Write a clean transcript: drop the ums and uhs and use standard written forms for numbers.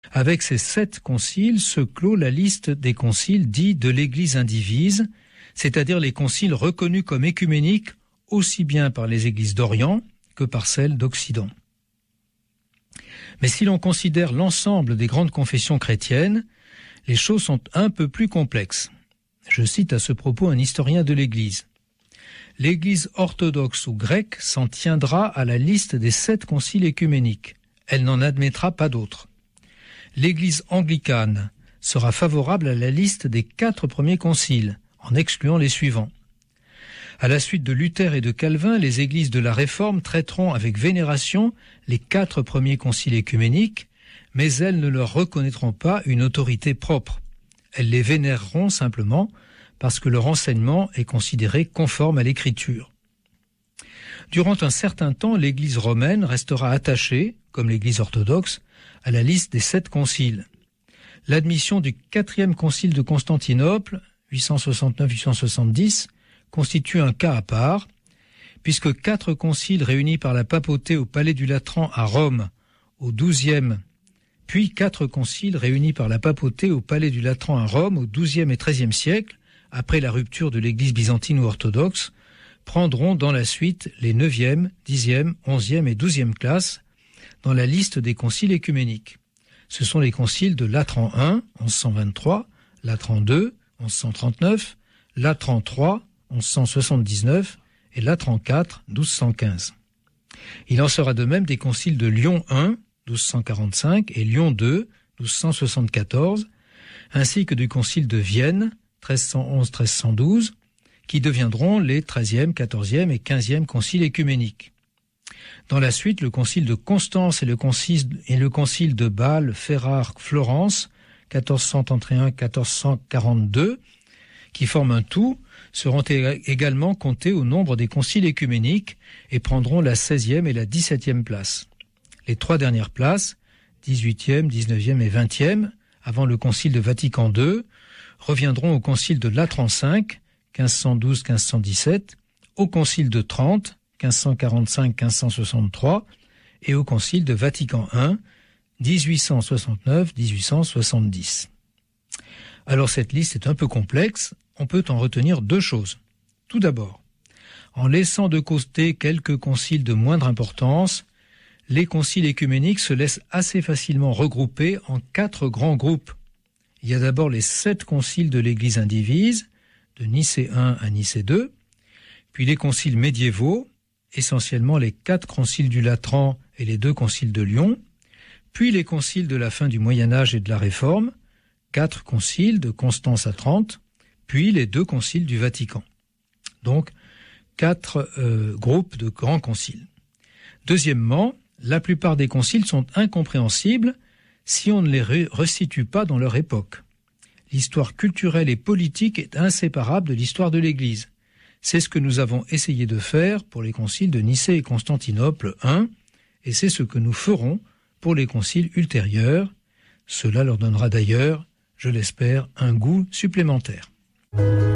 Avec ces 7 conciles se clôt la liste des conciles dits de l'Église indivise, c'est-à-dire les conciles reconnus comme écuméniques aussi bien par les églises d'Orient que par celles d'Occident. Mais si l'on considère l'ensemble des grandes confessions chrétiennes, les choses sont un peu plus complexes. Je cite à ce propos un historien de l'Église. L'Église orthodoxe ou grecque s'en tiendra à la liste des 7 conciles écuméniques. Elle n'en admettra pas d'autres. L'Église anglicane sera favorable à la liste des 4 premiers conciles, en excluant les suivants. À la suite de Luther et de Calvin, les églises de la Réforme traiteront avec vénération les 4 premiers conciles écuméniques, mais elles ne leur reconnaîtront pas une autorité propre. Elles les vénéreront simplement parce que leur enseignement est considéré conforme à l'Écriture. Durant un certain temps, l'Église romaine restera attachée, comme l'Église orthodoxe, à la liste des 7 conciles. L'admission du 4e concile de Constantinople, 869-870, constitue un cas à part, puisque 4 conciles réunis par la papauté au Palais du Latran à Rome au XIIe, puis 4 conciles réunis par la papauté au Palais du Latran à Rome au XIIe et XIIIe siècle, après la rupture de l'Église byzantine ou orthodoxe, prendront dans la suite les 9e, 10e, 11e et 12e classes dans la liste des conciles écuméniques. Ce sont les conciles de Latran I, 1123, Latran II, 1139, Latran III, 1179 et Latran IV, 1215. Il en sera de même des conciles de Lyon I, 1245 et Lyon II, 1274, ainsi que du concile de Vienne, 1311-1312, qui deviendront les 13e, 14e et 15e conciles écuméniques. Dans la suite, le concile de Constance et le concile de Bâle, Ferrare, Florence, 1431-1442, qui forment un tout, seront également comptés au nombre des conciles écuméniques et prendront la 16e et la 17e place. Les 3 dernières places, 18e, 19e et 20e, avant le concile de Vatican II, reviendront au concile de Latran V, 1512-1517, au concile de Trente, 1545-1563, et au concile de Vatican I, 1869-1870. Alors cette liste est un peu complexe, on peut en retenir 2 choses. Tout d'abord, en laissant de côté quelques conciles de moindre importance, les conciles écuméniques se laissent assez facilement regrouper en 4 grands groupes. Il y a d'abord les 7 conciles de l'Église indivise, de Nicée I à Nicée II, puis les conciles médiévaux, essentiellement les 4 conciles du Latran et les 2 conciles de Lyon, puis les conciles de la fin du Moyen-Âge et de la Réforme, 4 conciles de Constance à Trente, puis les 2 conciles du Vatican. Donc, 4 groupes de grands conciles. Deuxièmement, la plupart des conciles sont incompréhensibles si on ne les resitue pas dans leur époque. L'histoire culturelle et politique est inséparable de l'histoire de l'Église. C'est ce que nous avons essayé de faire pour les conciles de Nicée et Constantinople I, et c'est ce que nous ferons pour les conciles ultérieurs. Cela leur donnera d'ailleurs, je l'espère, un goût supplémentaire.